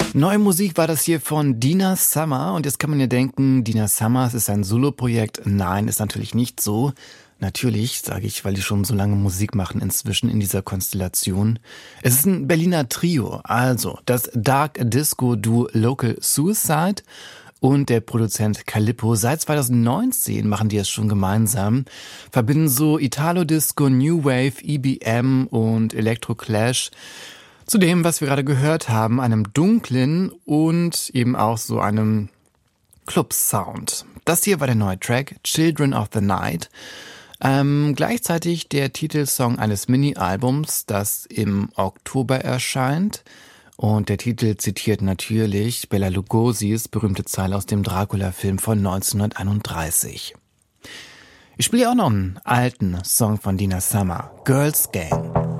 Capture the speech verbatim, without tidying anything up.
Neue Musik war das hier von Dina Summer. Und jetzt kann man ja denken, Dina Summer, es ist ein Soloprojekt. Nein, ist natürlich nicht so. Natürlich, sage ich, weil die schon so lange Musik machen inzwischen in dieser Konstellation. Es ist ein Berliner Trio, also das Dark Disco Duo Local Suicide und der Produzent Calippo. Seit zweitausendneunzehn machen die es schon gemeinsam, verbinden so Italo-Disco, New Wave, E B M und Electro-Clash. Zu dem, was wir gerade gehört haben, einem dunklen und eben auch so einem Club-Sound. Das hier war der neue Track, Children of the Night. Ähm, gleichzeitig der Titelsong eines Mini-Albums, das im Oktober erscheint. Und der Titel zitiert natürlich Bela Lugosi's berühmte Zeile aus dem Dracula-Film von neunzehnhunderteinunddreißig. Ich spiele auch noch einen alten Song von Dina Summer, Girls Gang.